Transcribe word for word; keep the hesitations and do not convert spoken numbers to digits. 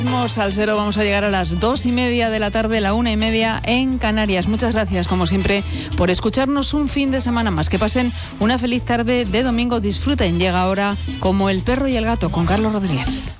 Al cero vamos a llegar a las dos y media de la tarde, la una y media en Canarias. Muchas gracias, como siempre, por escucharnos un fin de semana más. Que pasen una feliz tarde de domingo. Disfruten. Llega ahora Como el perro y el gato con Carlos Rodríguez.